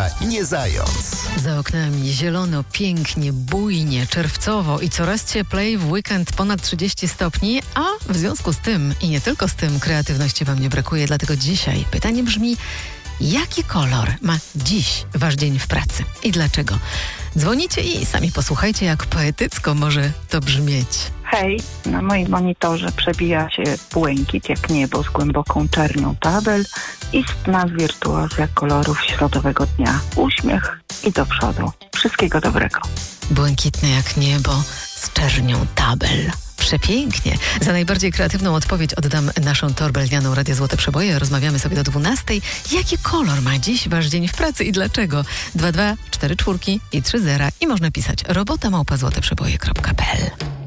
nie zając. Za oknami zielono, pięknie, bujnie, czerwcowo i coraz cieplej, w weekend ponad 30 stopni, a w związku z tym i nie tylko z tym kreatywności wam nie brakuje, dlatego dzisiaj pytanie brzmi: jaki kolor ma dziś wasz dzień w pracy i dlaczego? Dzwonicie i sami posłuchajcie, jak poetycko może to brzmieć. Hej, na moim monitorze przebija się błękit jak niebo z głęboką czernią tabel, istna wirtuozja kolorów środowego dnia. Uśmiech i do przodu. Wszystkiego dobrego. Błękitne jak niebo z czernią tabel. Przepięknie. Za najbardziej kreatywną odpowiedź oddam naszą torbę lnianą Radia Złote Przeboje. Rozmawiamy sobie do 12:00. Jaki kolor ma dziś wasz dzień w pracy i dlaczego? 22 44 i 30 i można pisać robota@złoteprzeboje.pl.